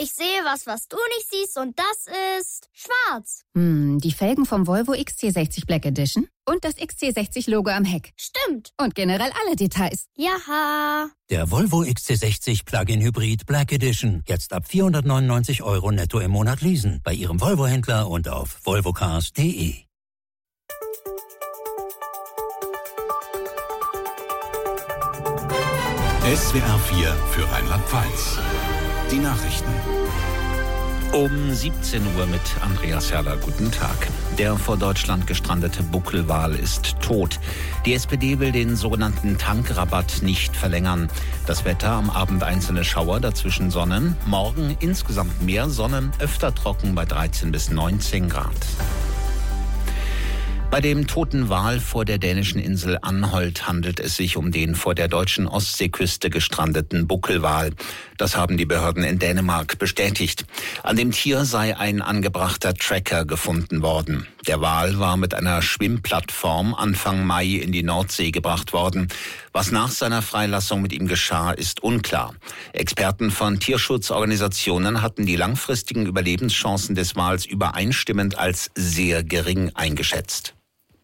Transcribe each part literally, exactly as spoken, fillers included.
Ich sehe was, was du nicht siehst und das ist schwarz. Hm, die Felgen vom Volvo X C sechzig Black Edition und das X C sechzig Logo am Heck. Stimmt. Und generell alle Details. Jaha. Der Volvo X C sechzig Plug-in Hybrid Black Edition. Jetzt ab vierhundertneunundneunzig Euro netto im Monat leasen. Bei Ihrem Volvo-Händler und auf volvocars punkt de. S W R vier für Rheinland-Pfalz. Die Nachrichten. Um siebzehn Uhr mit Andreas Herrler. Guten Tag. Der vor Deutschland gestrandete Buckelwal ist tot. Die S P D will den sogenannten Tankrabatt nicht verlängern. Das Wetter: am Abend einzelne Schauer, dazwischen Sonnen. Morgen insgesamt mehr Sonnen, öfter trocken bei dreizehn bis neunzehn Grad. Bei dem toten Wal vor der dänischen Insel Anholt handelt es sich um den vor der deutschen Ostseeküste gestrandeten Buckelwal. Das haben die Behörden in Dänemark bestätigt. An dem Tier sei ein angebrachter Tracker gefunden worden. Der Wal war mit einer Schwimmplattform Anfang Mai in die Nordsee gebracht worden. Was nach seiner Freilassung mit ihm geschah, ist unklar. Experten von Tierschutzorganisationen hatten die langfristigen Überlebenschancen des Wals übereinstimmend als sehr gering eingeschätzt.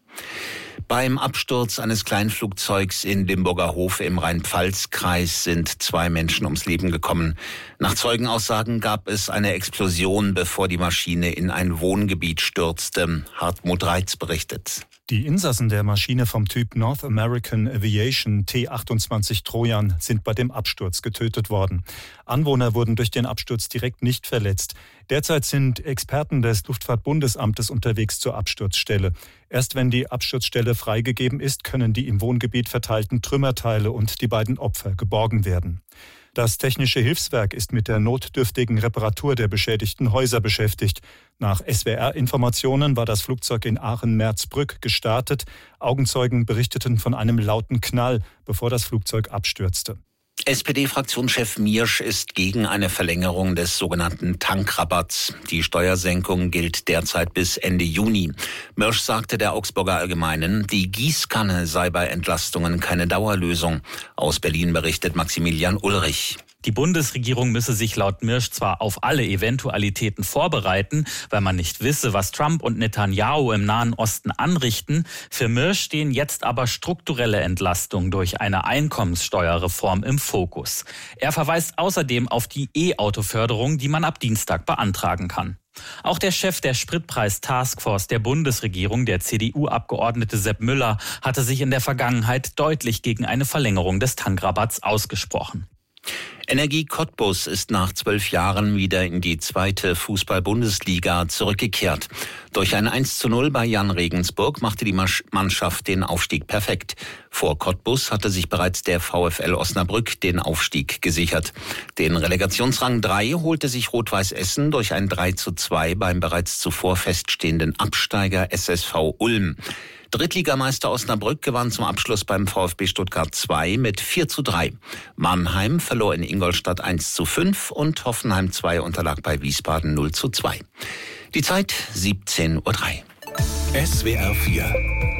Beim Absturz eines Kleinflugzeugs in Limburger Hof im Rhein-Pfalz-Kreis sind zwei Menschen ums Leben gekommen. Nach Zeugenaussagen gab es eine Explosion, bevor die Maschine in ein Wohngebiet stürzte. Hartmut Reitz berichtet. Die Insassen der Maschine vom Typ North American Aviation T achtundzwanzig Trojan sind bei dem Absturz getötet worden. Anwohner wurden durch den Absturz direkt nicht verletzt. Derzeit sind Experten des Luftfahrtbundesamtes unterwegs zur Absturzstelle. Erst wenn die Absturzstelle freigegeben ist, können die im Wohngebiet verteilten Trümmerteile und die beiden Opfer geborgen werden. Das Technische Hilfswerk ist mit der notdürftigen Reparatur der beschädigten Häuser beschäftigt. Nach S W R-Informationen war das Flugzeug in Aachen-Merzbrück gestartet. Augenzeugen berichteten von einem lauten Knall, bevor das Flugzeug abstürzte. S P D-Fraktionschef Miersch ist gegen eine Verlängerung des sogenannten Tankrabatts. Die Steuersenkung gilt derzeit bis Ende Juni. Miersch sagte der Augsburger Allgemeinen, die Gießkanne sei bei Entlastungen keine Dauerlösung. Aus Berlin berichtet Maximilian Ulrich. Die Bundesregierung müsse sich laut Miersch zwar auf alle Eventualitäten vorbereiten, weil man nicht wisse, was Trump und Netanyahu im Nahen Osten anrichten. Für Miersch stehen jetzt aber strukturelle Entlastungen durch eine Einkommenssteuerreform im Fokus. Er verweist außerdem auf die E-Auto-Förderung, die man ab Dienstag beantragen kann. Auch der Chef der Spritpreis-Taskforce der Bundesregierung, der C D U-Abgeordnete Sepp Müller, hatte sich in der Vergangenheit deutlich gegen eine Verlängerung des Tankrabatts ausgesprochen. Energie Cottbus ist nach zwölf Jahren wieder in die zweite Fußball-Bundesliga zurückgekehrt. Durch ein eins zu null bei Jan Regensburg machte die Mannschaft den Aufstieg perfekt. Vor Cottbus hatte sich bereits der VfL Osnabrück den Aufstieg gesichert. Den Relegationsrang drei holte sich Rot-Weiß Essen durch ein drei zu zwei beim bereits zuvor feststehenden Absteiger S S V Ulm. Drittligameister Osnabrück gewann zum Abschluss beim VfB Stuttgart zwei mit vier zu drei. Mannheim verlor in Ingolstadt eins zu fünf und Hoffenheim zwei unterlag bei Wiesbaden null zu zwei. Die Zeit siebzehn Uhr drei. S W R vier